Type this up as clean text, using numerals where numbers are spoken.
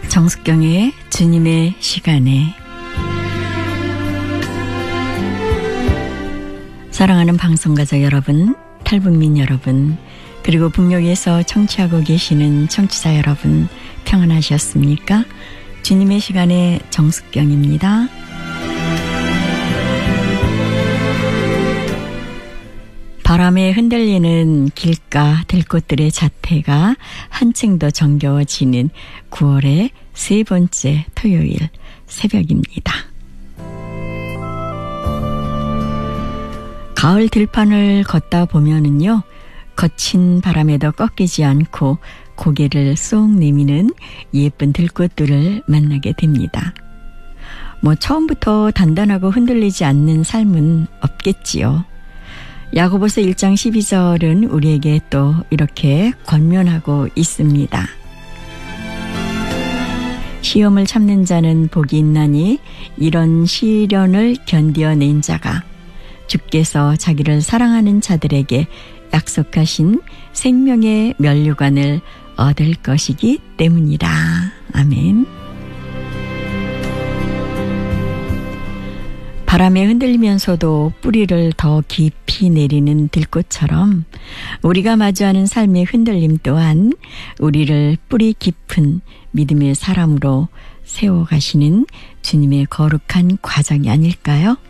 정숙경의 주님의 시간에. 사랑하는 방송가족 여러분, 탈북민 여러분, 그리고 북녘에서 청취하고 계시는 청취자 여러분, 평안하셨습니까? 주님의 시간에 정숙경입니다. 바람에 흔들리는 길가 들꽃들의 자태가 한층 더 정겨워지는 9월의 세 번째 토요일 새벽입니다. 가을 들판을 걷다 보면은요, 거친 바람에도 꺾이지 않고 고개를 쏙 내미는 예쁜 들꽃들을 만나게 됩니다. 처음부터 단단하고 흔들리지 않는 삶은 없겠지요. 야고보서 1장 12절은 우리에게 또 이렇게 권면하고 있습니다. 시험을 참는 자는 복이 있나니 이런 시련을 견디어낸 자가 주께서 자기를 사랑하는 자들에게 약속하신 생명의 면류관을 얻을 것이기 때문이라. 아멘. 바람에 흔들리면서도 뿌리를 더 깊이 내리는 들꽃처럼 우리가 마주하는 삶의 흔들림 또한 우리를 뿌리 깊은 믿음의 사람으로 세워가시는 주님의 거룩한 과정이 아닐까요?